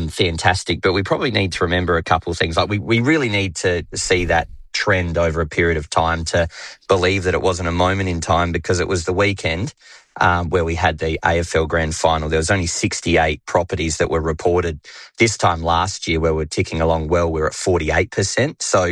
fantastic. But we probably need to remember a couple of things. Like we really need to see that trend over a period of time to believe that it wasn't a moment in time, because it was the weekend where we had the AFL Grand Final. There was only 68 properties that were reported. This time last year, where we're ticking along well, we're at 48%. So,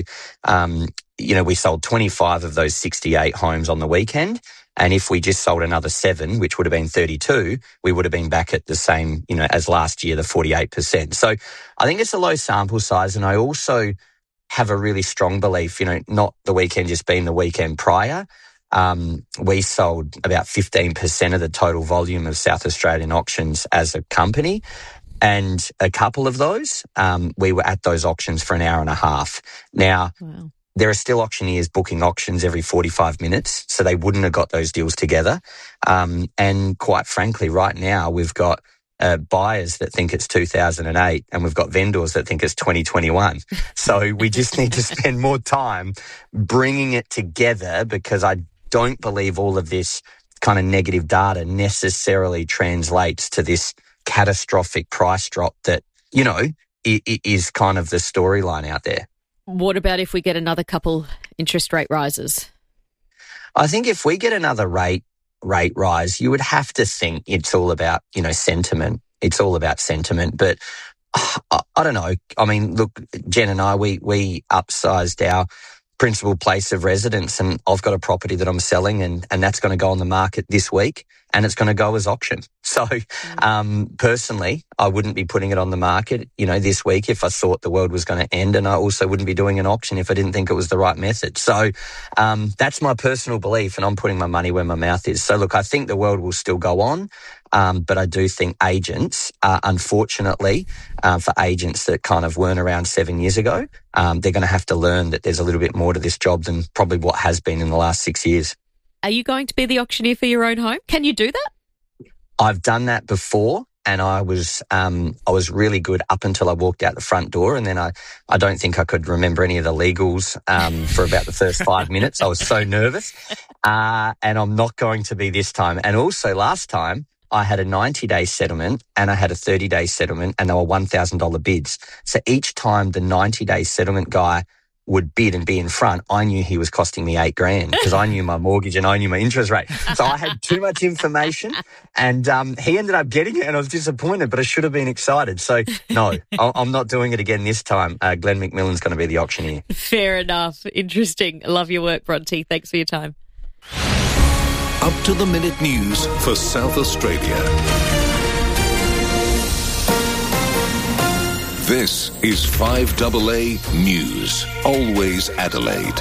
we sold 25 of those 68 homes on the weekend. And if we just sold another 7, which would have been 32, we would have been back at the same, as last year, the 48%. So I think it's a low sample size. And I also have a really strong belief, not the weekend just being the weekend prior. We sold about 15% of the total volume of South Australian auctions as a company. And a couple of those, we were at those auctions for an hour and a half. Now, wow. There are still auctioneers booking auctions every 45 minutes, so they wouldn't have got those deals together. And quite frankly, right now, we've got buyers that think it's 2008 and we've got vendors that think it's 2021. So we just need to spend more time bringing it together, because I don't believe all of this kind of negative data necessarily translates to this catastrophic price drop that, is kind of the storyline out there. What about if we get another couple interest rate rises? I think if we get another rate rise, you would have to think it's all about, sentiment. It's all about sentiment. But I don't know. I mean, look, Jen and I, we upsized our principal place of residence, and I've got a property that I'm selling, and that's going to go on the market this week, and it's going to go as auction. So personally, I wouldn't be putting it on the market, this week if I thought the world was going to end, and I also wouldn't be doing an auction if I didn't think it was the right method. So that's my personal belief, and I'm putting my money where my mouth is. So look, I think the world will still go on. But I do think agents, unfortunately, for agents that kind of weren't around 7 years ago, they're going to have to learn that there's a little bit more to this job than probably what has been in the last 6 years. Are you going to be the auctioneer for your own home? Can you do that? I've done that before, and I was really good up until I walked out the front door, and then I don't think I could remember any of the legals for about the first 5 minutes. I was so nervous, and I'm not going to be this time. And also last time, I had a 90-day settlement and I had a 30-day settlement, and they were $1,000 bids. So each time the 90-day settlement guy would bid and be in front, I knew he was costing me $8,000 because I knew my mortgage and I knew my interest rate. So I had too much information, and he ended up getting it, and I was disappointed, but I should have been excited. So no, I'm not doing it again this time. Glenn McMillan's going to be the auctioneer. Fair enough. Interesting. I love your work, Bronte. Thanks for your time. Up-to-the-minute news for South Australia. This is 5AA News, always Adelaide.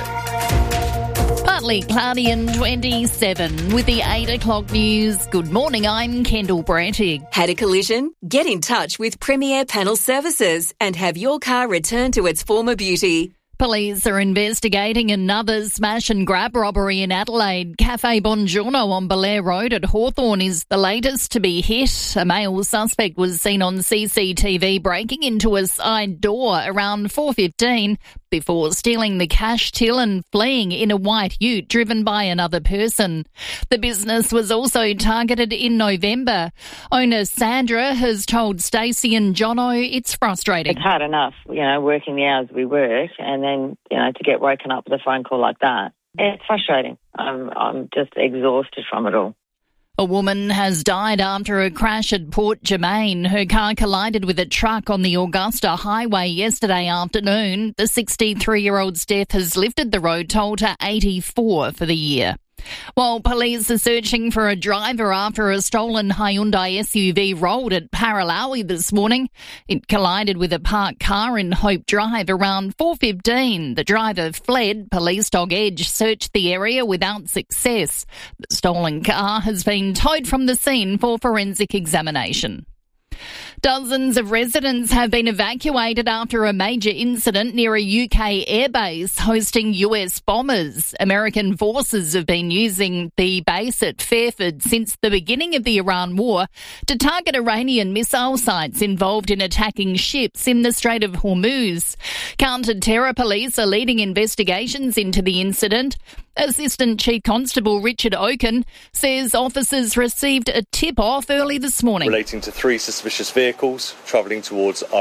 Partly cloudy and 27 with the 8 o'clock news. Good morning, I'm Kendall Brantig. Had a collision? Get in touch with Premier Panel Services and have your car returned to its former beauty. Police are investigating another smash and grab robbery in Adelaide. Cafe Bongiorno on Belair Road at Hawthorn is the latest to be hit. A male suspect was seen on CCTV breaking into a side door around 4:15 before stealing the cash till and fleeing in a white ute driven by another person. The business was also targeted in November. Owner Sandra has told Stacey and Jono it's frustrating. It's hard enough, working the hours we work, and then, to get woken up with a phone call like that. It's frustrating. I'm just exhausted from it all. A woman has died after a crash at Port Germain. Her car collided with a truck on the Augusta Highway yesterday afternoon. The 63-year-old's death has lifted the road toll to 84 for the year. While police are searching for a driver after a stolen Hyundai SUV rolled at Paralawi this morning, it collided with a parked car in Hope Drive around 4:15. The driver fled. Police Dog Edge searched the area without success. The stolen car has been towed from the scene for forensic examination. Dozens of residents have been evacuated after a major incident near a UK airbase hosting US bombers. American forces have been using the base at Fairford since the beginning of the Iran war to target Iranian missile sites involved in attacking ships in the Strait of Hormuz. Counter-terror police are leading investigations into the incident. Assistant Chief Constable Richard Oken says officers received a tip-off early this morning relating to 3 suspicious vehicles travelling towards